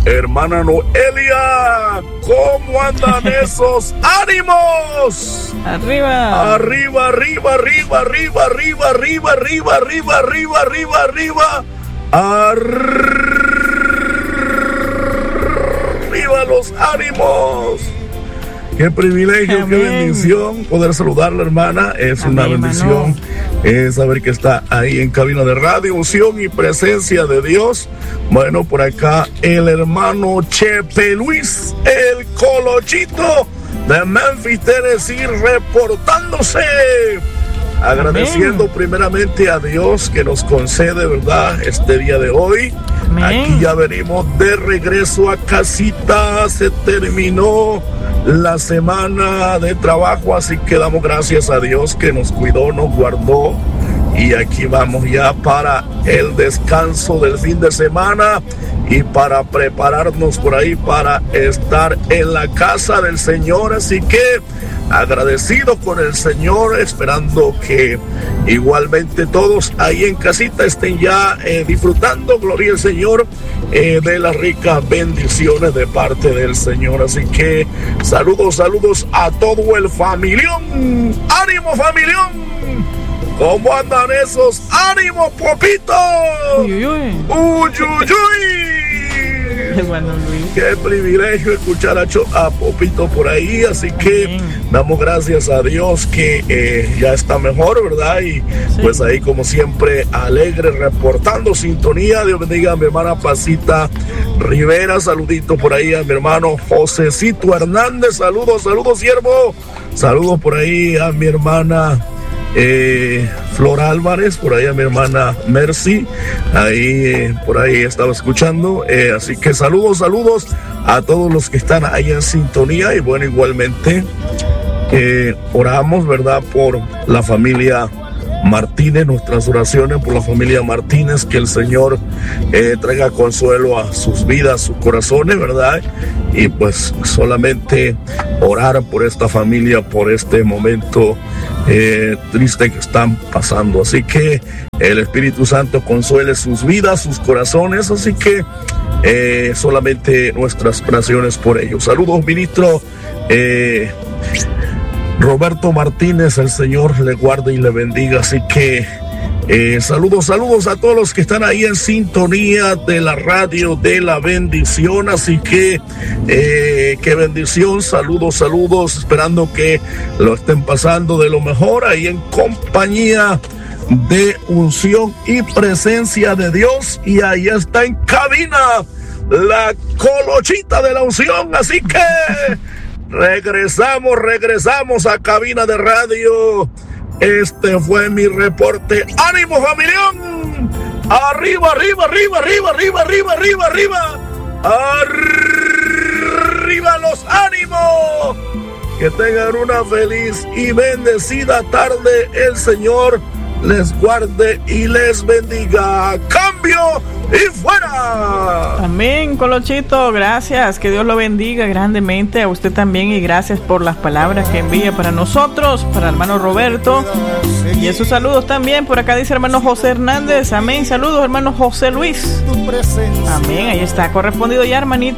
hermana Noelia. ¿Cómo andan esos ánimos? Arriba. Arriba, arriba, arriba, arriba, arriba, arriba, arriba, arriba, arriba, arriba, arriba. Arriba los ánimos. Qué privilegio, amén. Qué bendición poder saludarla, hermana. Es amén, una bendición saber que está ahí en cabina de radio, unción y presencia de Dios. Bueno, por acá el hermano Chepe Luis, el Colochito de Memphis, Tennessee, reportándose. Agradeciendo amén. Primeramente a Dios que nos concede, ¿verdad?, este día de hoy. Amén. Aquí ya venimos de regreso a casita. Se terminó la semana de trabajo, así que damos gracias a Dios que nos cuidó, nos guardó. Y aquí vamos ya para el descanso del fin de semana y para prepararnos por ahí para estar en la casa del Señor. Así que agradecido con el Señor, esperando que igualmente todos ahí en casita estén ya disfrutando, gloria al Señor, de las ricas bendiciones de parte del Señor. Así que saludos a todo el familión. ¡Ánimo, familión! ¿Cómo andan esos ánimos, Popito? Uy, uy, uy. Uy, uy, uy. Bueno, Luis. Qué privilegio escuchar a Popito por ahí, así que damos gracias a Dios que ya está mejor, ¿verdad? Y sí, pues ahí como siempre alegre reportando sintonía. Dios bendiga a mi hermana Pasita Rivera, saludito por ahí a mi hermano Josecito Hernández, saludos, siervo, saludos por ahí a mi hermana Flor Álvarez, por ahí a mi hermana Mercy, ahí por ahí estaba escuchando, así que saludos a todos los que están ahí en sintonía. Y bueno, igualmente oramos, ¿verdad?, por la familia Martínez, nuestras oraciones por la familia Martínez, que el Señor traiga consuelo a sus vidas, sus corazones, ¿verdad? Y pues solamente orar por esta familia, por este momento triste que están pasando. Así que el Espíritu Santo consuele sus vidas, sus corazones. Así que solamente nuestras oraciones por ellos. Saludos, ministro Roberto Martínez, el Señor le guarde y le bendiga. Así que saludos a todos los que están ahí en sintonía de la radio de la bendición. Así que qué bendición, saludos, esperando que lo estén pasando de lo mejor ahí en compañía de unción y presencia de Dios. Y ahí está en cabina la Colochita de la unción. Así que regresamos a cabina de radio. Este fue mi reporte. ¡Ánimo, familión! ¡Arriba, arriba, arriba, arriba, arriba, arriba, arriba, arriba! ¡Arriba los ánimos! Que tengan una feliz y bendecida tarde. El Señor les guarde y les bendiga. ¡Cambio y fuera! Amén, Colochito, gracias, que Dios lo bendiga grandemente a usted también, y gracias por las palabras que envía para nosotros, para el hermano Roberto, y esos saludos también. Por acá dice hermano José Hernández, amén, saludos hermano José Luis, amén, ahí está, correspondido ya, hermanito